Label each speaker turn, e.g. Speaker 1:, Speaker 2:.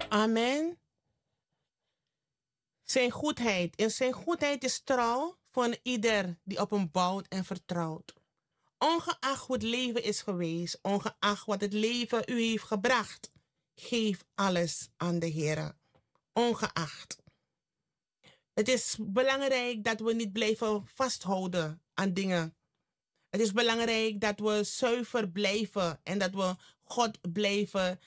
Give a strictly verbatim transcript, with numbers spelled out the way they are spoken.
Speaker 1: Amen. Zijn goedheid. En zijn goedheid is trouw voor ieder die op hem bouwt en vertrouwt. Ongeacht hoe het leven is geweest, ongeacht wat het leven u heeft gebracht, geef alles aan de Heer. Ongeacht. Het is belangrijk dat we niet blijven vasthouden aan dingen. Het is belangrijk dat we zuiver blijven en dat we God blijven